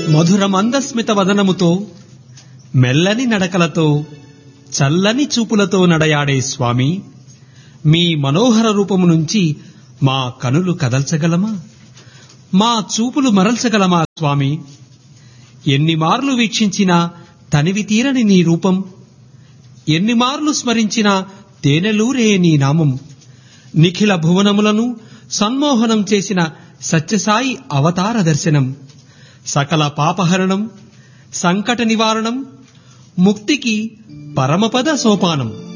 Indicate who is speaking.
Speaker 1: మధుర మందస్మిత వదనముతో మెల్లని నడకలతో చల్లని చూపులతో నడయాడే స్వామి, మీ మనోహర రూపము నుంచి మా కనులు కదల్చగలమా, మా చూపులు మరల్చగలమా స్వామి? ఎన్ని మార్లు వీక్షించినా తనివి తీరని నీ రూపం, ఎన్ని మార్లు స్మరించినా తేనెలూరే నీ నామం. నిఖిల భువనములను సన్మోహనం చేసిన సత్యసాయి అవతార దర్శనం, సకల పాపహరణం, సంకట నివారణం, ముక్తికి పరమపద సోపానం.